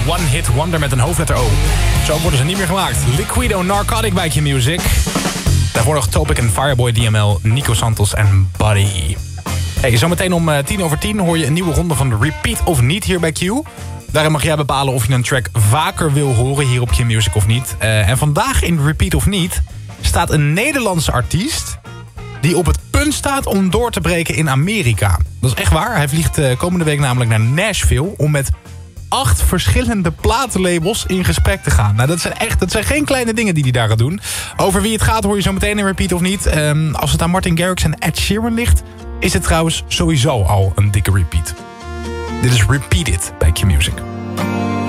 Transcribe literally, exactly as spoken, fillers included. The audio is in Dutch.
one-hit wonder met een hoofdletter O. Zo worden ze niet meer gemaakt. Liquido, Narcotic bij Q-Music. Daarvoor nog Topic en Fireboy, D M L, Nico Santos en Buddy. Hey, zometeen om uh, tien over tien hoor je een nieuwe ronde van de Repeat of Niet hier bij Q. Daarin mag jij bepalen of je een track vaker wil horen hier op Q-Music of niet. Uh, en vandaag in Repeat of Niet staat een Nederlandse artiest die op het punt staat om door te breken in Amerika. Dat is echt waar. Hij vliegt uh, komende week namelijk naar Nashville om met acht verschillende platenlabels in gesprek te gaan. Nou, dat zijn echt, dat zijn geen kleine dingen die hij daar gaat doen. Over wie het gaat hoor je zo meteen in Repeat of Niet. Um, als het aan Martin Garrix en Ed Sheeran ligt, is het trouwens sowieso al een dikke repeat. Dit is Repeat It bij Q-Music.